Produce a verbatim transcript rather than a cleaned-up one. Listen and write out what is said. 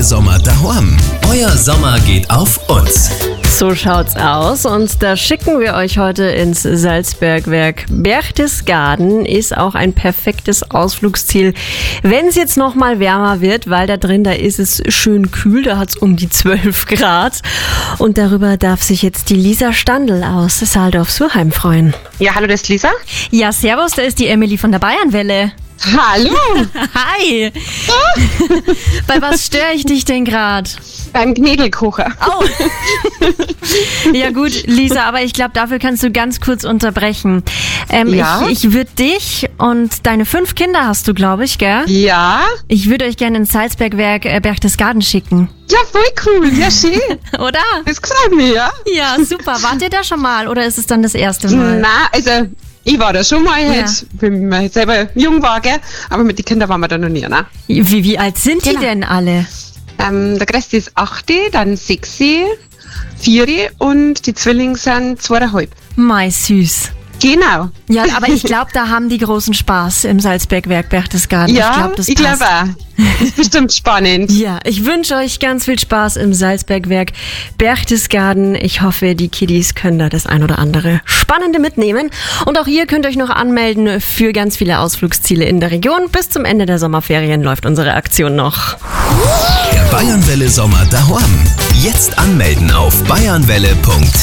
Sommer daheim. Euer Sommer geht auf uns. So schaut's aus und da schicken wir euch heute ins Salzbergwerk. Berchtesgaden ist auch ein perfektes Ausflugsziel, wenn es jetzt noch mal wärmer wird, weil da drin, da ist es schön kühl, da hat's um die zwölf Grad. Und darüber darf sich jetzt die Lisa Standl aus Saldorf-Surheim freuen. Ja, hallo, das ist Lisa. Ja, servus, da ist die Emily von der Bayernwelle. Hallo. Hi. Bei was störe ich dich denn gerade? Beim Knädelkocher. Oh. Ja gut, Lisa, aber ich glaube, dafür kannst du ganz kurz unterbrechen. Ähm, Ja? Ich, ich würde dich und deine fünf Kinder hast du, glaube ich, gell? Ja? Ich würde euch gerne ins Salzbergwerk äh, Berchtesgaden schicken. Ja, voll cool. Ja, schön. Oder? Das gefällt mir, ja. Ja, super. Wart ihr da schon mal oder ist es dann das erste Mal? Na, also, ich war da schon mal, Ja. halt, wenn man selber jung war, gell? Aber mit den Kindern waren wir da noch nie, ne? Wie, wie alt sind die Genau. denn alle? Ähm, der Größte ist acht, dann sechs, vier und die Zwillinge sind zweieinhalb. Mei, süß. Genau. Ja, aber ich glaube, da haben die großen Spaß im Salzbergwerk Berchtesgaden. Ja, ich glaube, das ich passt. glaube auch. Das ist bestimmt spannend. Ja, ich wünsche euch ganz viel Spaß im Salzbergwerk Berchtesgaden. Ich hoffe, die Kiddies können da das ein oder andere Spannende mitnehmen. Und auch ihr könnt euch noch anmelden für ganz viele Ausflugsziele in der Region. Bis zum Ende der Sommerferien läuft unsere Aktion noch. Der Bayernwelle Sommer daheim. Jetzt anmelden auf bayernwelle punkt